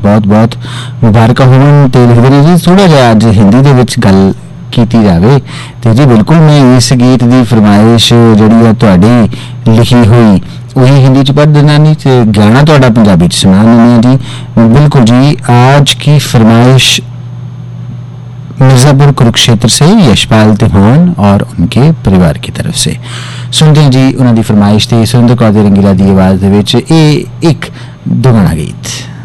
बहुत बहुत मुबारक होवन। ते लिखते ने जी थोड़ा जिहा अज हिंदी दे विच गल कीती जावे ते जी बिल्कुल मैं इस गीत की फरमाइश जिहड़ी है तुहाडी लिखी हुई वही हिंदी च पढ़ देना नहीं ते गाना तुहाडा पंजाबी च सुना देना जी। बिल्कुल जी, आज की फरमाइश मिर्जापुर कुरुक्षेत्र से यशपाल तिहान और उनके परिवार की तरफ से। सुनते हैं जी उन्होंने फरमाइश थी सुरेंद्र कौर दी रंगीला दी आवाज दे विच एक दुगाना गीत।